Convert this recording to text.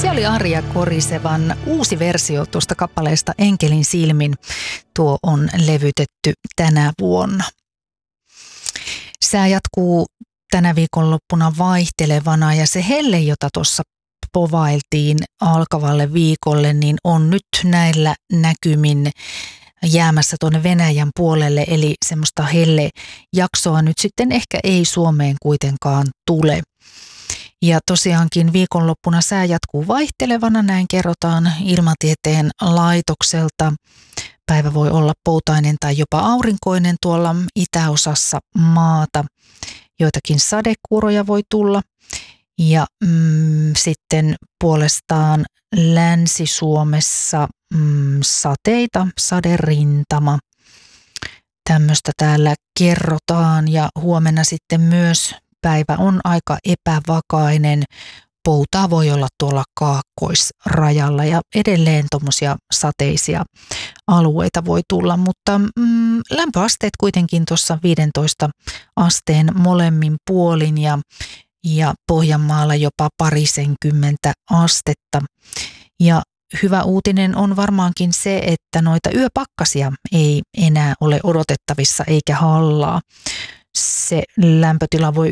Se oli Arja Korisevan uusi versio tuosta kappaleesta Enkelin silmin. Tuo on levytetty tänä vuonna. Sää jatkuu tänä viikonloppuna vaihtelevana ja se helle, jota tuossa povailtiin alkavalle viikolle, niin on nyt näillä näkymin jäämässä tuonne Venäjän puolelle, eli semmoista hellejaksoa nyt sitten ehkä ei Suomeen kuitenkaan tule. Ja tosiaankin viikonloppuna sää jatkuu vaihtelevana, näin kerrotaan Ilmatieteen laitokselta. Päivä voi olla poutainen tai jopa aurinkoinen tuolla itäosassa maata. Joitakin sadekuuroja voi tulla. Ja sitten puolestaan Länsi-Suomessa sateita, saderintama. Tämmöistä täällä kerrotaan ja huomenna sitten myös päivä on aika epävakainen. Poutaa voi olla tuolla kaakkoisrajalla ja edelleen tuommoisia sateisia alueita voi tulla, mutta lämpöasteet kuitenkin tuossa 15 asteen molemmin puolin ja Pohjanmaalla jopa 20 astetta. Ja hyvä uutinen on varmaankin se, että noita yöpakkasia ei enää ole odotettavissa eikä hallaa. Se lämpötila voi